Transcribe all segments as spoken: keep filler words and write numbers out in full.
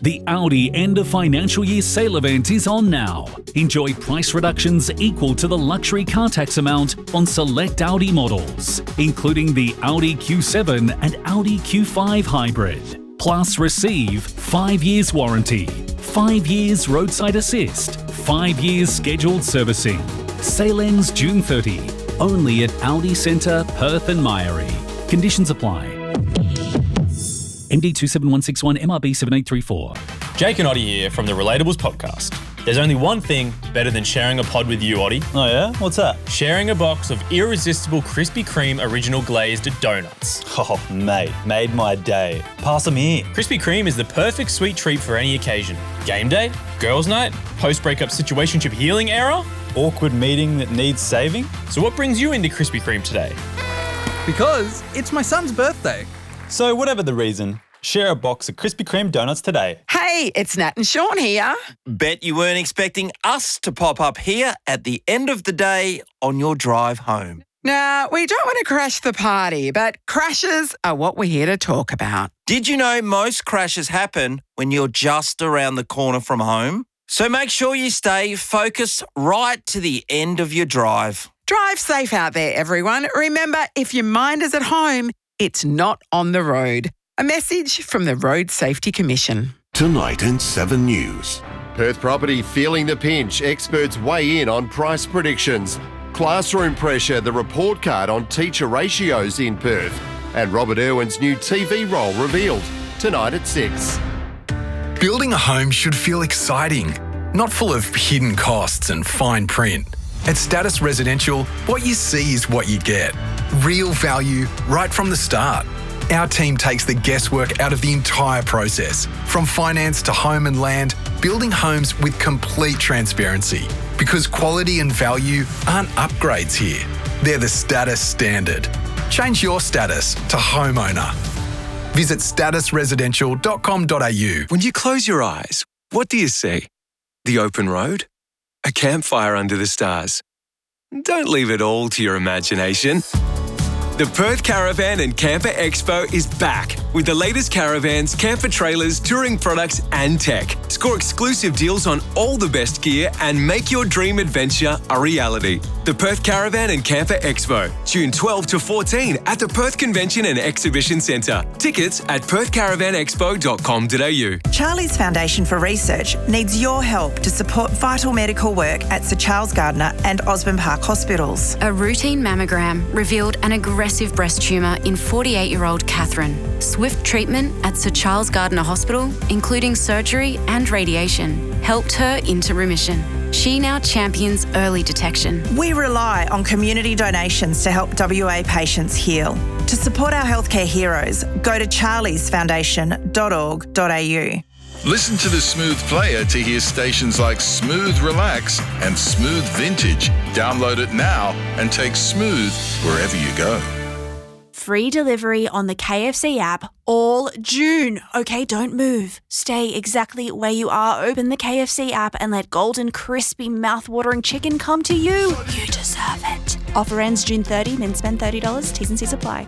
The Audi end of financial year sale event is on now. Enjoy price reductions equal to the luxury car tax amount on select Audi models, including the Audi Q seven and Audi Q five Hybrid. Plus receive five years warranty, five years roadside assist, five years scheduled servicing. Sale ends June thirtieth, only at Audi Centre, Perth and Myrie. Conditions apply. M D two seven one six one, M R B seven eight three four. Jake and Oddie here from the Relatables podcast. There's only one thing better than sharing a pod with you, Oddie. Oh yeah? What's that? Sharing a box of irresistible Krispy Kreme original glazed donuts. Oh, mate, made my day. Pass them here. Krispy Kreme is the perfect sweet treat for any occasion. Game day, girls' night, post-breakup situationship healing era. Awkward meeting that needs saving. So what brings you into Krispy Kreme today? Because it's my son's birthday. So whatever the reason, share a box of Krispy Kreme donuts today. Hey, it's Nat and Sean here. Bet you weren't expecting us to pop up here at the end of the day on your drive home. Now, we don't want to crash the party, but crashes are what we're here to talk about. Did you know most crashes happen when you're just around the corner from home? So make sure you stay focused right to the end of your drive. Drive safe out there, everyone. Remember, if your mind is at home, it's not on the road. A message from the Road Safety Commission. Tonight in Seven News. Perth Property feeling the pinch. Experts weigh in on price predictions. Classroom pressure, the report card on teacher ratios in Perth. And Robert Irwin's new T V role revealed. Tonight at six. Building a home should feel exciting, not full of hidden costs and fine print. At Status Residential, what you see is what you get. Real value right from the start. Our team takes the guesswork out of the entire process, from finance to home and land, building homes with complete transparency. Because quality and value aren't upgrades here. They're the status standard. Change your status to homeowner. Visit status residential dot com dot a u. When you close your eyes, what do you see? The open road? A campfire under the stars? Don't leave it all to your imagination. The Perth Caravan and Camper Expo is back with the latest caravans, camper trailers, touring products and tech. Score exclusive deals on all the best gear and make your dream adventure a reality. The Perth Caravan and Camper Expo, June twelfth to fourteenth at the Perth Convention and Exhibition Centre. Tickets at perth caravan expo dot com dot a u. Charlie's Foundation for Research needs your help to support vital medical work at Sir Charles Gardner and Osborne Park hospitals. A routine mammogram revealed an aggressive breast tumour in forty-eight-year-old Catherine. Swift treatment at Sir Charles Gardner Hospital, including surgery and radiation, helped her into remission. She now champions early detection. We rely on community donations to help W A patients heal. To support our healthcare heroes, go to charlies foundation dot org dot a u. Listen to the Smooth Player to hear stations like Smooth Relax and Smooth Vintage. Download it now and take Smooth wherever you go. Free delivery on the K F C app all June. Okay, don't move. Stay exactly where you are. Open the K F C app and let golden, crispy, mouth-watering chicken come to you. You deserve it. Offer ends June thirtieth, then spend thirty dollars. T's and C's apply.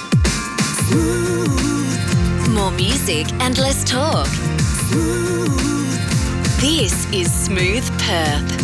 More music and less talk. This is Smooth Perth.